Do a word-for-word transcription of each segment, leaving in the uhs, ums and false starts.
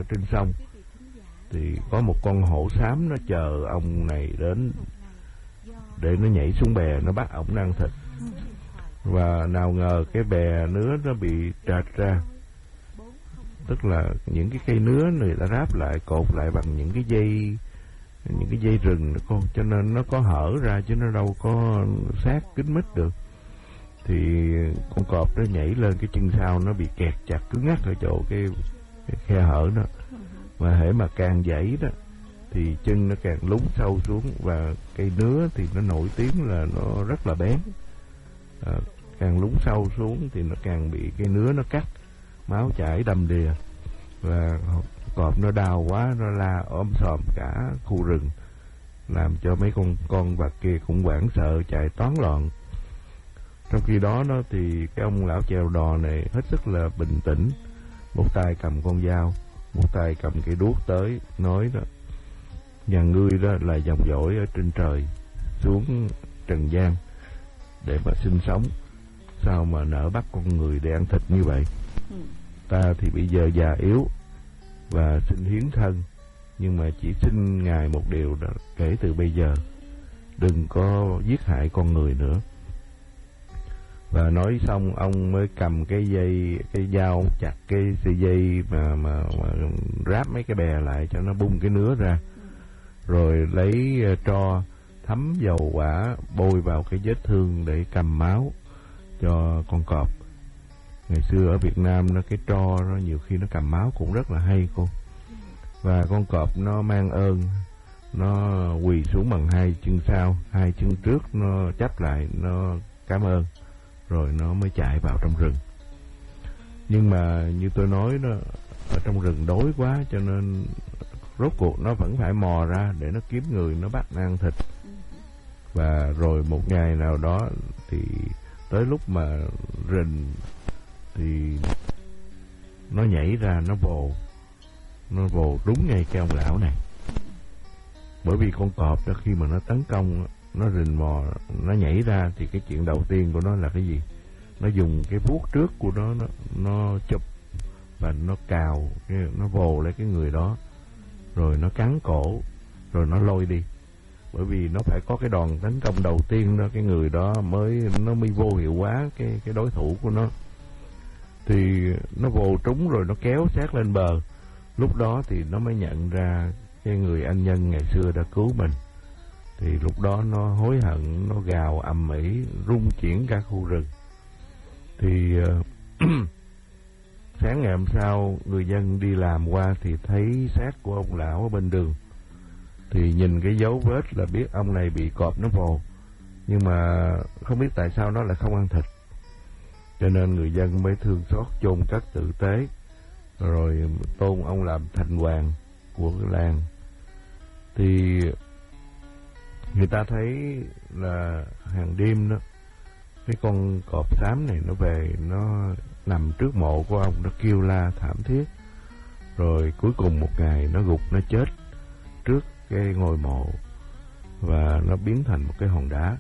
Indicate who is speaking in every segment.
Speaker 1: ở trên sông, thì có một con hổ xám nó chờ ông này đến để nó nhảy xuống bè, nó bắt ổng ăn thịt. Và nào ngờ cái bè nứa nó bị trệt ra, tức là những cái cây nứa người ta ráp lại, cột lại bằng những cái dây những cái dây rừng con, cho nên nó có hở ra chứ nó đâu có sát kín mít được. Thì con cọp nó nhảy lên, cái chân sau nó bị kẹt chặt cứng ngắc ở chỗ cái, cái khe hở đó, và hễ mà càng giãy đó thì chân nó càng lún sâu xuống, và cây nứa thì nó nổi tiếng là nó rất là bén. À, càng lún sâu xuống thì nó càng bị cái nứa nó cắt, máu chảy đầm đìa, và cọp nó đau quá, nó la ôm sòm cả khu rừng, làm cho mấy con con vật kia cũng hoảng sợ chạy toán loạn. Trong khi đó nó thì cái ông lão chèo đò này hết sức là bình tĩnh, một tay cầm con dao, một tay cầm cái đuốc tới, nói đó: nhà ngươi đó là dòng dõi ở trên trời xuống trần gian để mà sinh sống, sao mà nỡ bắt con người để ăn thịt như vậy? Ta thì bây giờ già yếu và xin hiến thân, nhưng mà chỉ xin ngài một điều đó, kể từ bây giờ đừng có giết hại con người nữa. Và nói xong ông mới cầm cái dây, cái dao chặt cái sợi dây mà, mà, mà ráp mấy cái bè lại cho nó bung cái nứa ra, rồi lấy tro thấm dầu hỏa bôi vào cái vết thương để cầm máu cho con cọp. Ngày xưa ở Việt Nam nó cái tro nó nhiều khi nó cầm máu cũng rất là hay cô. Và con cọp nó mang ơn, nó quỳ xuống bằng hai chân sau, hai chân trước nó chắp lại, nó cảm ơn, rồi nó mới chạy vào trong rừng. Nhưng mà như tôi nói đó, ở trong rừng đói quá cho nên rốt cuộc nó vẫn phải mò ra để nó kiếm người nó bắt ăn thịt. Và rồi một ngày nào đó thì tới lúc mà rình thì nó nhảy ra, nó vồ nó vồ đúng ngay cái ông lão này. Bởi vì con cọp đó khi mà nó tấn công, nó rình mò, nó nhảy ra thì cái chuyện đầu tiên của nó là cái gì? Nó dùng cái vuốt trước của nó, nó, nó chụp và nó cào, nó vồ lấy cái người đó, rồi nó cắn cổ, rồi nó lôi đi. Bởi vì nó phải có cái đòn tấn công đầu tiên đó, cái người đó mới nó mới vô hiệu hóa cái cái đối thủ của nó. Thì nó vồ trúng rồi nó kéo xác lên bờ. Lúc đó thì nó mới nhận ra cái người anh nhân ngày xưa đã cứu mình. Thì lúc đó nó hối hận, nó gào ầm ĩ, rung chuyển cả khu rừng. Thì uh, sáng ngày hôm sau người dân đi làm qua thì thấy xác của ông lão ở bên đường. Thì nhìn cái dấu vết là biết ông này bị cọp nó vồ, nhưng mà không biết tại sao nó lại không ăn thịt. Cho nên người dân mới thương xót chôn cất tử tế, rồi tôn ông làm thành hoàng của cái làng. Thì người ta thấy là hàng đêm đó, cái con cọp xám này nó về, nó nằm trước mộ của ông, nó kêu la thảm thiết. Rồi cuối cùng một ngày nó gục, nó chết trước cái ngôi mộ, và nó biến thành một cái hòn đá.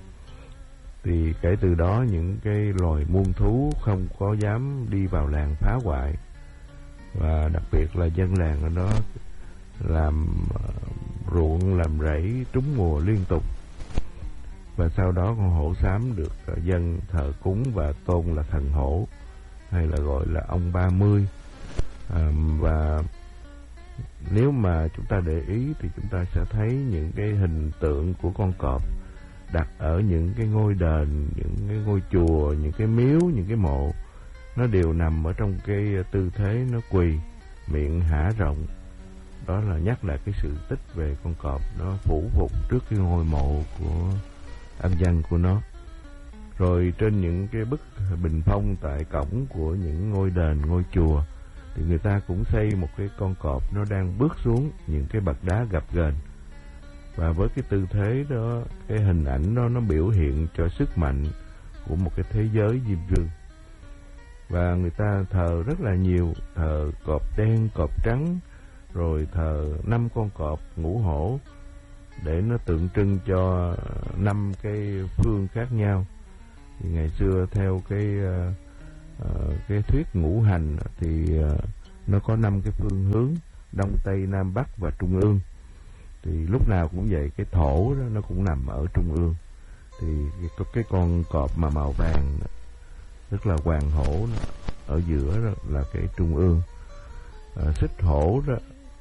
Speaker 1: Thì kể từ đó những cái loài muôn thú không có dám đi vào làng phá hoại. Và đặc biệt là dân làng ở đó làm ruộng, làm rẫy trúng mùa liên tục. Và sau đó con hổ xám được dân thờ cúng và tôn là thần hổ, hay là gọi là ông ba mươi. À, và nếu mà chúng ta để ý thì chúng ta sẽ thấy những cái hình tượng của con cọp đặt ở những cái ngôi đền, những cái ngôi chùa, những cái miếu, những cái mộ. Nó đều nằm ở trong cái tư thế nó quỳ, miệng há rộng. Đó là nhắc lại cái sự tích về con cọp nó phủ phục trước cái ngôi mộ của âm dân của nó. Rồi trên những cái bức bình phong tại cổng của những ngôi đền, ngôi chùa thì người ta cũng xây một cái con cọp nó đang bước xuống những cái bậc đá gập ghềnh. Và với cái tư thế đó, cái hình ảnh đó nó biểu hiện cho sức mạnh của một cái thế giới diêm vương. Và người ta thờ rất là nhiều, thờ cọp đen, cọp trắng, rồi thờ năm con cọp ngũ hổ để nó tượng trưng cho năm cái phương khác nhau. Thì ngày xưa theo cái uh, uh, cái thuyết ngũ hành thì uh, nó có năm cái phương hướng: đông, tây, nam, bắc và trung ương. Thì lúc nào cũng vậy, cái thổ đó nó cũng nằm ở trung ương. Thì có cái con cọp mà màu vàng, tức là hoàng hổ, ở giữa đó là cái trung ương. À, xích hổ đó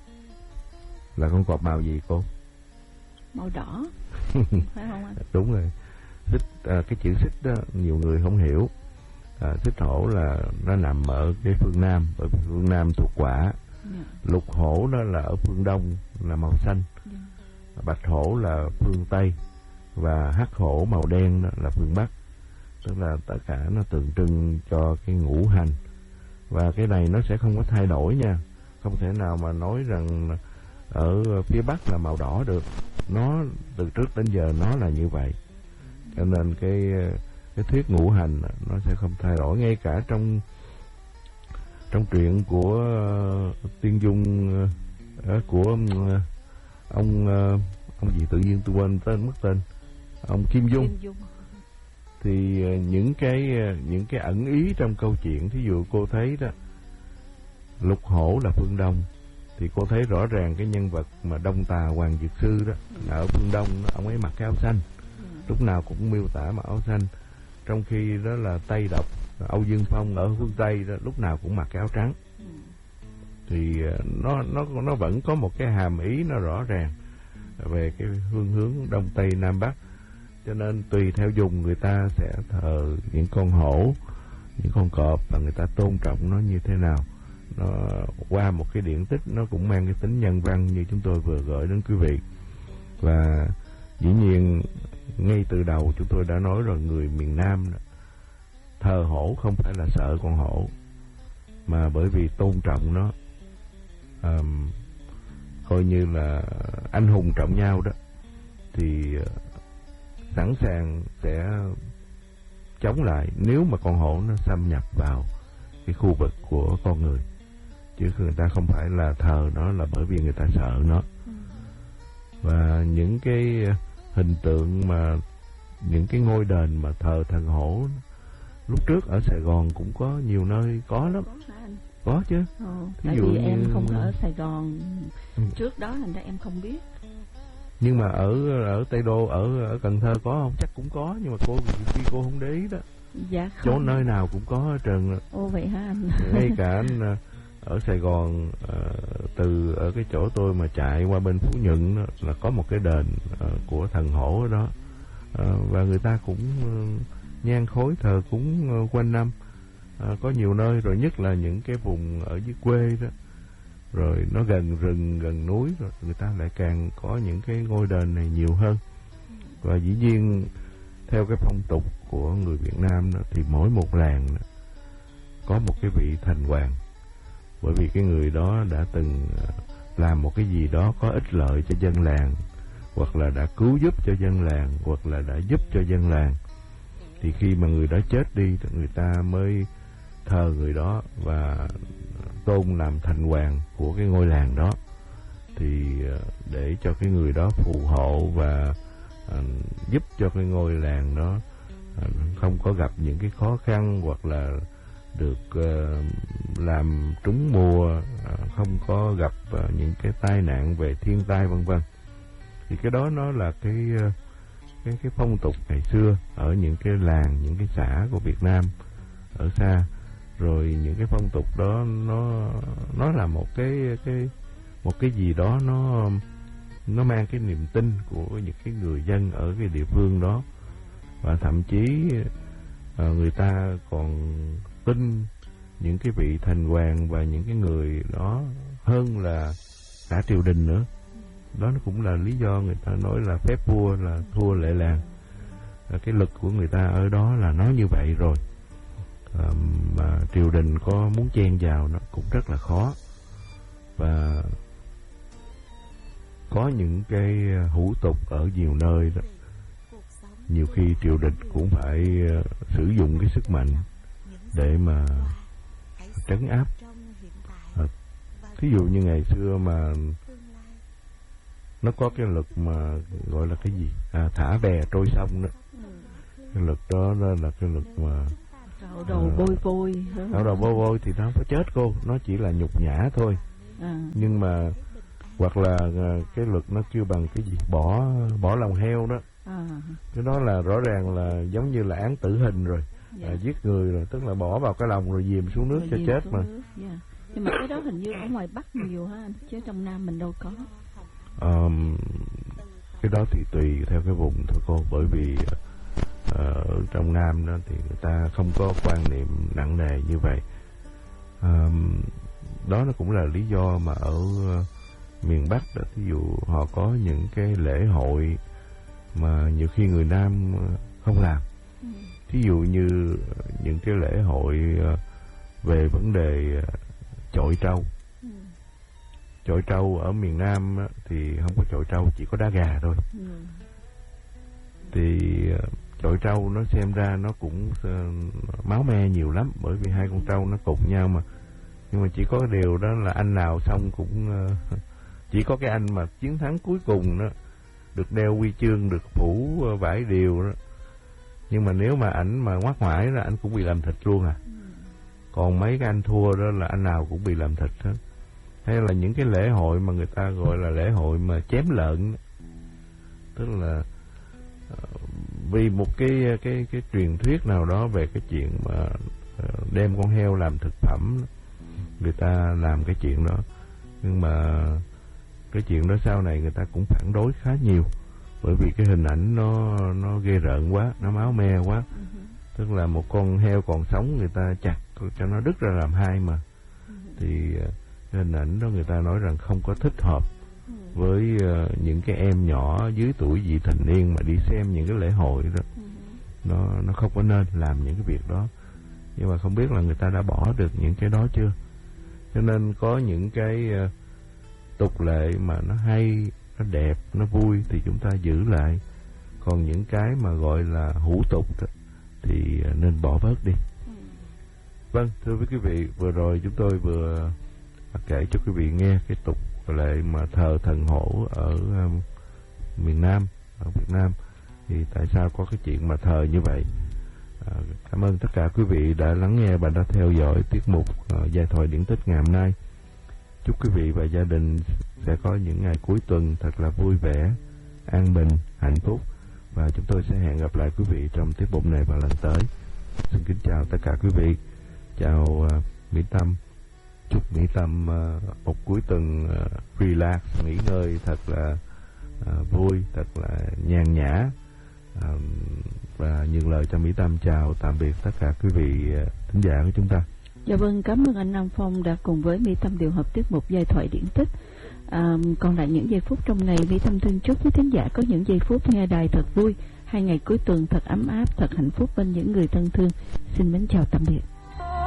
Speaker 1: là con cọp màu gì cô?
Speaker 2: Màu đỏ. Phải không anh?
Speaker 1: Đúng rồi. Xích, à, cái chữ xích đó nhiều người không hiểu. À, xích hổ là nó nằm ở cái phương Nam, ở phương Nam thuộc quả. Yeah. Lục hổ đó là ở phương Đông, là màu xanh. Yeah. Bạch hổ là phương Tây, và hắc hổ màu đen đó là phương Bắc. Tức là tất cả nó tượng trưng cho cái ngũ hành. Và cái này nó sẽ không có thay đổi nha. Không thể nào mà nói rằng ở phía Bắc là màu đỏ được. Nó từ trước đến giờ nó là như vậy. Cho nên cái cái thuyết ngũ hành nó sẽ không thay đổi. Ngay cả trong trong truyện của uh, Tiên Dung, uh, của uh, ông uh, ông gì tự nhiên tôi quên tên, mất tên, ông Kim Dung, Kim Dung. Thì uh, những cái uh, những cái ẩn ý trong câu chuyện, thí dụ cô thấy đó, lục hổ là phương Đông, thì cô thấy rõ ràng cái nhân vật mà Đông Tà Hoàng Dược Sư đó là ở phương Đông, ông ấy mặc cái áo xanh, lúc nào cũng miêu tả mặc áo xanh. Trong khi đó là Tây Độc, Âu Dương Phong ở phương Tây đó lúc nào cũng mặc cái áo trắng. Thì nó nó nó vẫn có một cái hàm ý nó rõ ràng về cái phương hướng Đông Tây Nam Bắc. Cho nên tùy theo vùng người ta sẽ thờ những con hổ, những con cọp, và người ta tôn trọng nó như thế nào. Nó qua một cái điển tích nó cũng mang cái tính nhân văn như chúng tôi vừa gửi đến quý vị. Và dĩ nhiên ngay từ đầu chúng tôi đã nói rồi, người miền Nam đó, thờ hổ không phải là sợ con hổ, mà bởi vì tôn trọng nó, um, coi như là anh hùng trọng nhau đó, thì uh, sẵn sàng sẽ chống lại nếu mà con hổ nó xâm nhập vào cái khu vực của con người. Chứ người ta không phải là thờ nó là bởi vì người ta sợ nó. Và những cái hình tượng mà những cái ngôi đền mà thờ thần hổ lúc trước ở Sài Gòn cũng có nhiều nơi có lắm. Có chứ.
Speaker 2: Ừ, tại vì em như... không ở Sài Gòn ừ. trước đó thành ra em không biết.
Speaker 1: Nhưng mà ở ở Tây Đô, ở ở Cần Thơ có không? Chắc cũng có, nhưng mà cô khi cô không để ý đó.
Speaker 2: Dạ không.
Speaker 1: Chỗ nơi nào cũng có hết trơn.
Speaker 2: Ồ vậy hả anh?
Speaker 1: Ngay cả anh ở Sài Gòn, từ ở cái chỗ tôi mà chạy qua bên Phú Nhuận đó, là có một cái đền của thần hổ ở đó. Và người ta cũng nhang khối thờ cúng quanh năm. Có nhiều nơi, rồi nhất là những cái vùng ở dưới quê đó, rồi nó gần rừng, gần núi, rồi người ta lại càng có những cái ngôi đền này nhiều hơn. Và dĩ nhiên theo cái phong tục của người Việt Nam đó, thì mỗi một làng đó, có một cái vị thành hoàng, bởi vì cái người đó đã từng làm một cái gì đó có ích lợi cho dân làng, hoặc là đã cứu giúp cho dân làng, hoặc là đã giúp cho dân làng. Thì khi mà người đó chết đi, người ta mới thờ người đó và tôn làm thành hoàng của cái ngôi làng đó, thì để cho cái người đó phù hộ và à, giúp cho cái ngôi làng đó à, không có gặp những cái khó khăn, hoặc là được uh, làm trúng mùa, uh, không có gặp uh, những cái tai nạn về thiên tai vân vân. Thì cái đó nó là cái uh, cái cái phong tục ngày xưa ở những cái làng, những cái xã của Việt Nam ở xa. Rồi những cái phong tục đó nó nó là một cái cái một cái gì đó nó nó mang cái niềm tin của những cái người dân ở cái địa phương đó. Và thậm chí uh, người ta còn tin những cái vị thành hoàng và những cái người đó hơn là cả triều đình nữa. Đó nó cũng là lý do người ta nói là phép vua là thua lệ làng. Cái lực của người ta ở đó là nói như vậy rồi. À, mà triều đình có muốn chen vào nó cũng rất là khó. Và có những cái hủ tục ở nhiều nơi đó, nhiều khi triều đình cũng phải uh, sử dụng cái sức mạnh để mà trấn áp. À, thí dụ như ngày xưa mà nó có cái luật mà gọi là cái gì, à, thả bè trôi sông đó. Cái luật đó, đó là cái luật mà
Speaker 2: Thạo đầu à, bôi vôi.
Speaker 1: Thạo đầu bôi vôi thì nó không có chết cô, nó chỉ là nhục nhã thôi. À. Nhưng mà hoặc là cái luật nó kêu bằng cái gì bỏ bỏ lòng heo đó. À. Cái đó là rõ ràng là giống như là án tử hình rồi. Dạ. À, giết người rồi, tức là bỏ vào cái lòng rồi dìm xuống nước rồi cho chết mà.
Speaker 2: Dạ. Nhưng mà cái đó hình như ở ngoài Bắc nhiều ha, chứ trong Nam mình đâu có.
Speaker 1: Um, cái đó thì tùy theo cái vùng thôi cô, bởi vì uh, ở trong Nam đó thì người ta không có quan niệm nặng nề như vậy. Um, đó nó cũng là lý do mà ở uh, miền Bắc đó, ví dụ họ có những cái lễ hội mà nhiều khi người Nam không làm. Ừ. Ví dụ như những cái lễ hội uh, về vấn đề uh, chọi trâu. Ừ. Chọi trâu ở miền Nam á, thì không có chọi trâu, chỉ có đá gà thôi. Ừ. Thì chọi trâu nó xem ra nó cũng uh, máu me nhiều lắm, bởi vì hai con trâu nó cục nhau mà. Nhưng mà chỉ có điều đó là anh nào xong cũng uh, chỉ có cái anh mà chiến thắng cuối cùng đó được đeo huy chương, được phủ uh, vải điều đó. Nhưng mà nếu mà ảnh mà ngoắt ngoải là ảnh cũng bị làm thịt luôn à. Ừ. Còn mấy cái anh thua đó là anh nào cũng bị làm thịt hết. Hay là những cái lễ hội mà người ta gọi là lễ hội mà chém lợn, tức là uh, vì một cái cái cái truyền thuyết nào đó về cái chuyện mà uh, đem con heo làm thực phẩm, người ta làm cái chuyện đó. Nhưng mà cái chuyện đó sau này người ta cũng phản đối khá nhiều, bởi vì cái hình ảnh nó nó ghê rợn quá, nó máu me quá. Uh-huh. Tức là một con heo còn sống người ta chặt cho nó đứt ra làm hai mà. Uh-huh. Thì uh, cái hình ảnh đó người ta nói rằng không có thích hợp uh-huh. với uh, những cái em nhỏ dưới tuổi vị thành niên mà đi xem những cái lễ hội đó. Uh-huh. Nó nó không có nên làm những cái việc đó. Nhưng mà không biết là người ta đã bỏ được những cái đó chưa. Cho nên có những cái uh, tục lệ mà nó hay, nó đẹp, nó vui thì chúng ta giữ lại. Còn những cái mà gọi là hủ tục đó, thì nên bỏ bớt đi. Ừ. Vâng, thưa quý vị, vừa rồi chúng tôi vừa kể cho quý vị nghe cái tục lệ mà thờ thần hổ ở um, miền Nam, ở Việt Nam. Thì tại sao có cái chuyện mà thờ như vậy? À, cảm ơn tất cả quý vị đã lắng nghe và đã theo dõi tiết mục uh, Giai thoại điển tích ngày hôm nay. Chúc quý vị và gia đình sẽ có những ngày cuối tuần thật là vui vẻ, an bình, hạnh phúc. Và chúng tôi sẽ hẹn gặp lại quý vị trong tiết mục này vào lần tới. Xin kính chào tất cả quý vị. Chào uh, Mỹ Tâm. Chúc Mỹ Tâm uh, một cuối tuần uh, relax, nghỉ ngơi thật là uh, vui, thật là nhàn nhã. Uh, và nhường lời cho Mỹ Tâm chào tạm biệt tất cả quý vị uh, thính giả của chúng ta.
Speaker 2: Dạ vâng, cảm ơn anh Nam Phong đã cùng với Mỹ Tâm điều hợp tiết mục Giai thoại điển tích. À, còn lại những giây phút trong ngày, Mỹ Tâm thương chúc với thính giả có những giây phút nghe đài thật vui, hai ngày cuối tuần thật ấm áp, thật hạnh phúc bên những người thân thương. Xin mến chào tạm biệt.